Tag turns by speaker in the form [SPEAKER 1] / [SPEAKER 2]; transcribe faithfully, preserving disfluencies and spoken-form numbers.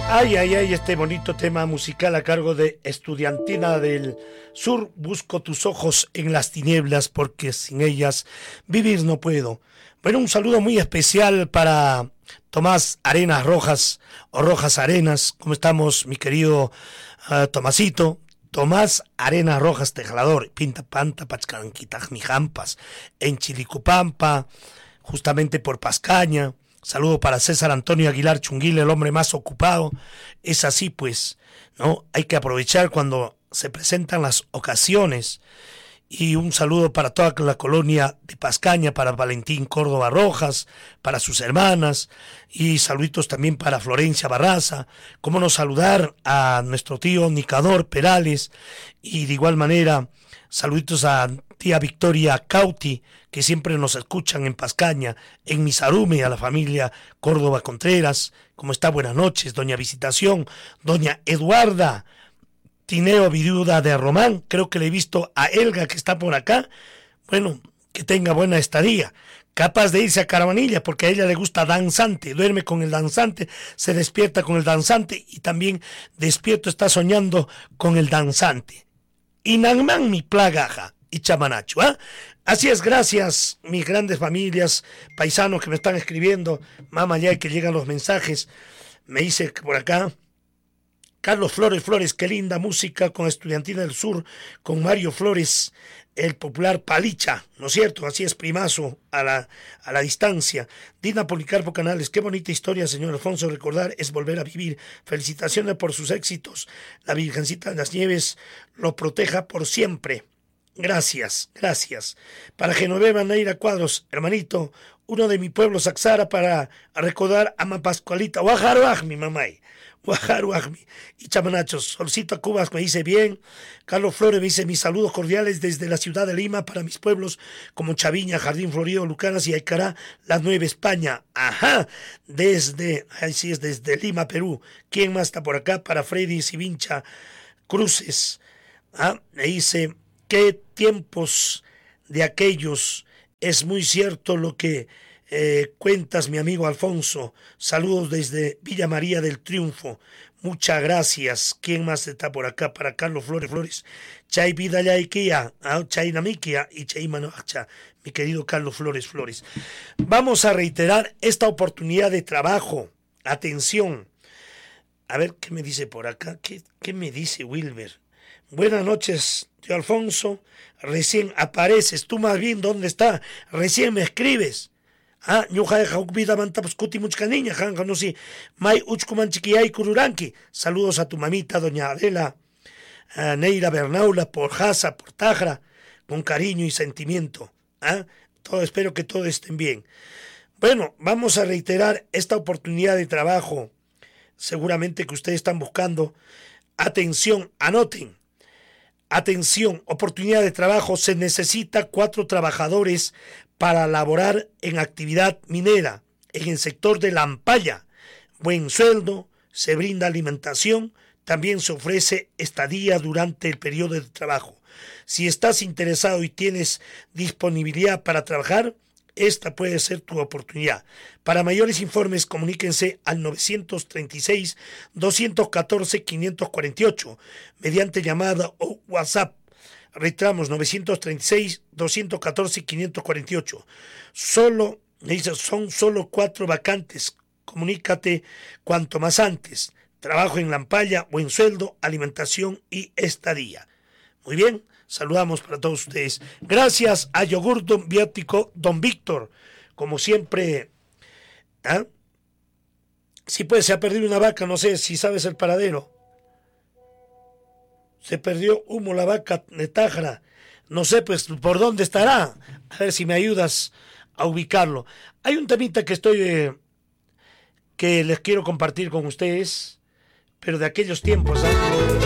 [SPEAKER 1] Ay, ay, ay, este bonito tema musical a cargo de Estudiantina del Sur. Busco tus ojos en las tinieblas porque sin ellas vivir no puedo. Bueno, un saludo muy especial para Tomás Arenas Rojas o Rojas Arenas. ¿Cómo estamos, mi querido uh, Tomasito? Tomás Arenas Rojas, tejalador, Pinta Panta, Pachcaranquitaj, Mijampas, en Chilicupampa, justamente por Pascaña. Saludo para César Antonio Aguilar Chunguil, el hombre más ocupado. Es así, pues, ¿no? Hay que aprovechar cuando se presentan las ocasiones. Y un saludo para toda la colonia de Pascaña, para Valentín Córdoba Rojas, para sus hermanas, y saluditos también para Florencia Barraza. Cómo no saludar a nuestro tío Nicador Perales, y de igual manera, saluditos a tía Victoria Cauti, que siempre nos escuchan en Pascaña, en Misarume, a la familia Córdoba Contreras. ¿Cómo está? Buenas noches, doña Visitación, doña Eduarda Tineo, viuda de Román. Creo que le he visto a Elga, que está por acá. Bueno, que tenga buena estadía. Capaz de irse a Caravanilla, porque a ella le gusta danzante. Duerme con el danzante, se despierta con el danzante y también despierto está soñando con el danzante. Y Nanman mi plagaja y chamanacho, ¿ah? ¿eh? Así es, gracias, mis grandes familias, paisanos que me están escribiendo. Mamá, ya que llegan los mensajes. Me dice que por acá Carlos Flores Flores, qué linda música con Estudiantina del Sur, con Mario Flores, el popular Palicha, ¿no es cierto? Así es, primazo, a la, a la distancia. Dina Policarpo Canales, qué bonita historia, señor Alfonso, recordar es volver a vivir. Felicitaciones por sus éxitos. La Virgencita de las Nieves lo proteja por siempre. Gracias, gracias. Para Genoveva Neira Cuadros, hermanito, uno de mi pueblo, Saxara, para recordar a Ma Pascualita, Guajaruaj, mi mamá. Guajaruajmi y chamanachos. Solcito Cubas me dice bien. Carlos Flores me dice mis saludos cordiales desde la ciudad de Lima para mis pueblos como Chaviña, Jardín Florido, Lucanas y Aycará, la Nueva España. Ajá, desde, así es, desde Lima, Perú. ¿Quién más está por acá? Para Freddy Sivincha Cruces. Ah, me dice, qué tiempos de aquellos. Es muy cierto lo que Eh, cuentas, mi amigo Alfonso. Saludos desde Villa María del Triunfo. Muchas gracias. ¿Quién más está por acá? Para Carlos Flores Flores. Chay vida ya ikia, chay namikia y chay manoacha. Mi querido Carlos Flores Flores. Vamos a reiterar esta oportunidad de trabajo. Atención. A ver qué me dice por acá. ¿Qué, qué me dice Wilber? Buenas noches, tío Alfonso. Recién apareces. Tú más bien, ¿dónde está? Recién me escribes. Ah, ñuja de jaukbida mantapos cuti muchka niña, janja no si, may uchkuman chiquillay kururanki. Saludos a tu mamita, doña Adela, a Neira Bernaula, por Jasa, por Tajra, con cariño y sentimiento. ¿Ah? Todo, espero que todos estén bien. Bueno, vamos a reiterar esta oportunidad de trabajo, seguramente que ustedes están buscando. Atención, anoten. Atención, oportunidad de trabajo, se necesita cuatro trabajadores para laborar en actividad minera, en el sector de la ampalla. Buen sueldo, se brinda alimentación, también se ofrece estadía durante el periodo de trabajo. Si estás interesado y tienes disponibilidad para trabajar, esta puede ser tu oportunidad. Para mayores informes, comuníquense al nueve tres seis, dos uno cuatro, cinco cuatro ocho mediante llamada o WhatsApp. Retramos nueve tres seis, dos uno cuatro, cinco cuatro ocho. Solo, dice, son solo cuatro vacantes. Comunícate cuanto más antes. Trabajo en la ampalla, buen sueldo, alimentación y estadía. Muy bien. Saludamos para todos ustedes. Gracias a Yogur Don Biótico Don Víctor. Como siempre, ¿ah? Sí, pues se ha perdido una vaca, no sé si sabes el paradero. Se perdió humo la vaca de Tajra. No sé, pues, por dónde estará. A ver si me ayudas a ubicarlo. Hay un temita que estoy, eh, que les quiero compartir con ustedes, pero de aquellos tiempos, ¿ah?